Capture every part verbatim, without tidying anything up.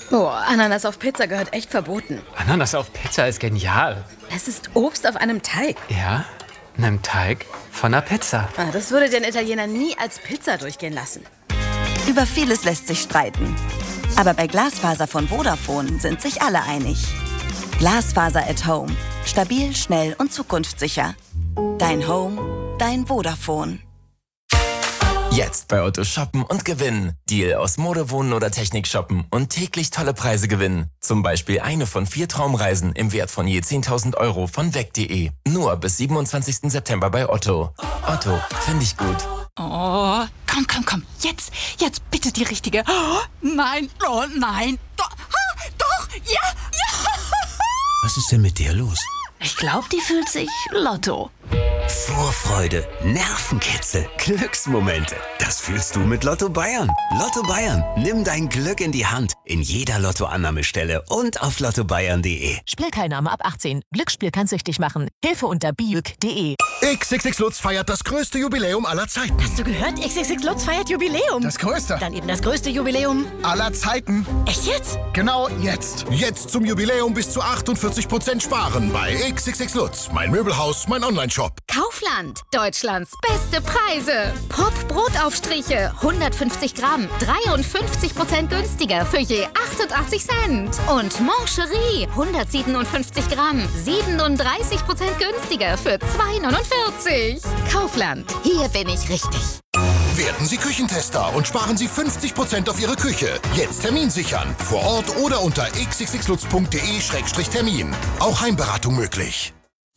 Oh, Ananas auf Pizza gehört echt verboten. Ananas auf Pizza ist genial. Es ist Obst auf einem Teig. Ja, einem Teig von einer Pizza. Ah, das würde den Italiener nie als Pizza durchgehen lassen. Über vieles lässt sich streiten. Aber bei Glasfaser von Vodafone sind sich alle einig. Glasfaser at Home. Stabil, schnell und zukunftssicher. Dein Home, dein Vodafone. Jetzt bei Otto shoppen und gewinnen. Deal aus Mode, Wohnen oder Technik shoppen und täglich tolle Preise gewinnen. Zum Beispiel eine von vier Traumreisen im Wert von je zehntausend Euro von weg punkt de. Nur bis siebenundzwanzigsten September bei Otto. Otto, finde ich gut. Oh, komm, komm, komm. Jetzt, jetzt bitte die richtige. Oh, nein, oh nein. Doch, ah, doch, ja, ja. Was ist denn mit der los? Ich glaube, die fühlt sich Lotto. Vorfreude, Nervenkitzel, Glücksmomente. Das fühlst du mit Lotto Bayern. Lotto Bayern, nimm dein Glück in die Hand. In jeder Lottoannahmestelle und auf lotto bayern punkt de. Spielteilnahme ab achtzehn. Glücksspiel kann süchtig machen. Hilfe unter biülk punkt de. X X X Lutz feiert das größte Jubiläum aller Zeiten. Hast du gehört? X X X Lutz feiert Jubiläum. Das größte. Dann eben das größte Jubiläum aller Zeiten. Echt jetzt? Genau jetzt. Jetzt zum Jubiläum bis zu achtundvierzig Prozent sparen bei X X X Lutz. Mein Möbelhaus, mein Onlineshop. Kaufland. Deutschlands beste Preise. Pop-Brotaufstriche. hundertfünfzig Gramm. dreiundfünfzig Prozent günstiger für je achtundachtzig Cent. Und Mancherie. hundertsiebenundfünfzig Gramm. siebenunddreißig Prozent günstiger für zwei neunundvierzig. Kaufland. Hier bin ich richtig. Werden Sie Küchentester und sparen Sie fünfzig Prozent auf Ihre Küche. Jetzt Termin sichern. Vor Ort oder unter x x x lutz punkt de Schrägstrich Termin. Auch Heimberatung möglich.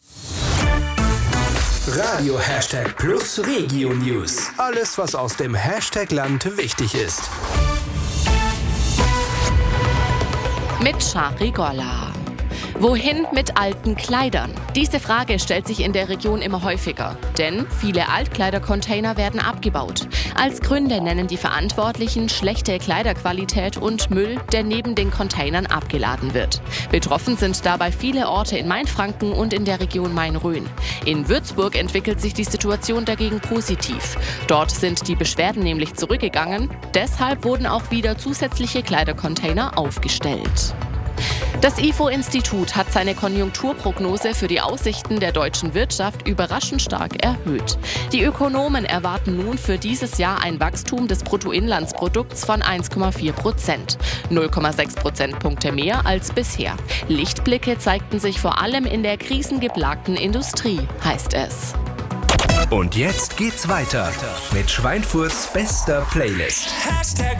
Radio Hashtag Plus Regio News. Alles, was aus dem Hashtag-Land wichtig ist. Mit Shari Golla. Wohin mit alten Kleidern? Diese Frage stellt sich in der Region immer häufiger, denn viele Altkleidercontainer werden abgebaut. Als Gründe nennen die Verantwortlichen schlechte Kleiderqualität und Müll, der neben den Containern abgeladen wird. Betroffen sind dabei viele Orte in Mainfranken und in der Region Main-Rhön. In Würzburg entwickelt sich die Situation dagegen positiv. Dort sind die Beschwerden nämlich zurückgegangen, deshalb wurden auch wieder zusätzliche Kleidercontainer aufgestellt. Das I F O-Institut hat seine Konjunkturprognose für die Aussichten der deutschen Wirtschaft überraschend stark erhöht. Die Ökonomen erwarten nun für dieses Jahr ein Wachstum des Bruttoinlandsprodukts von eins Komma vier Prozent, null Komma sechs Prozentpunkte mehr als bisher. Lichtblicke zeigten sich vor allem in der krisengeplagten Industrie, heißt es. Und jetzt geht's weiter mit Schweinfurts bester Playlist.